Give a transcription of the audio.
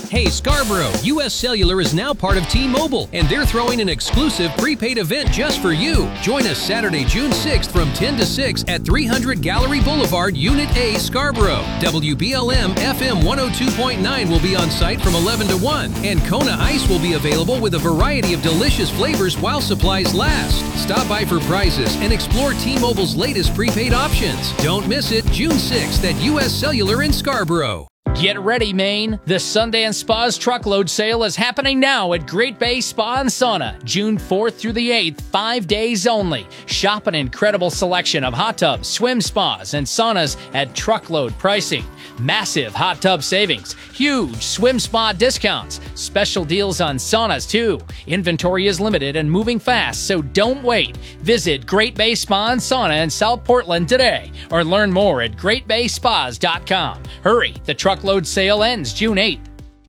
Hey Scarborough, US Cellular is now part of T-Mobile, and they're throwing an exclusive prepaid event just for you. Join us Saturday, June 6th from 10 to 6 at 300 Gallery Boulevard, Unit A, Scarborough. WBLM FM 102.9 will be on site from 11 to 1, and Kona Ice will be available with a variety of delicious flavors while supplies last. Stop by for prizes and explore T-Mobile's latest prepaid options. Don't miss it, June 6th at US Cellular in Scarborough. Get ready, Maine. The Sundance Spa's truckload sale is happening now at Great Bay Spa and Sauna, June 4th through the 8th, 5 days only. Shop an incredible selection of hot tubs, swim spas, and saunas at truckload pricing. Massive hot tub savings, huge swim spa discounts, special deals on saunas too. Inventory is limited and moving fast, so don't wait. Visit Great Bay Spa and Sauna in South Portland today, or learn more at greatbayspas.com. Hurry, the truckload sale ends June 8th.